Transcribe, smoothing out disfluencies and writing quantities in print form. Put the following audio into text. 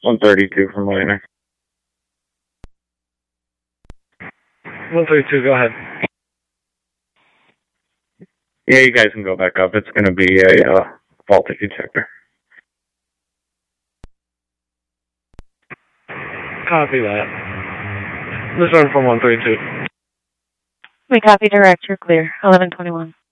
132 from Liner. 132, go ahead. Yeah, you guys can go back up. It's going to be a faulty ejector. Copy that. This one from 132. We copy direct. You're clear. 1121.